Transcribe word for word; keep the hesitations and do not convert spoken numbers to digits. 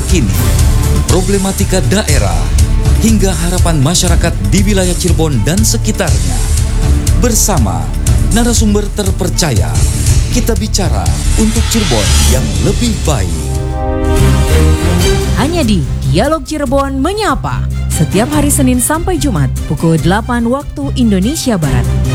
terkini, problematika daerah, hingga harapan masyarakat di wilayah Cirebon dan sekitarnya. Bersama narasumber terpercaya, kita bicara untuk Cirebon yang lebih baik. Hanya di Dialog Cirebon Menyapa, setiap hari Senin sampai Jumat pukul delapan waktu Indonesia Barat.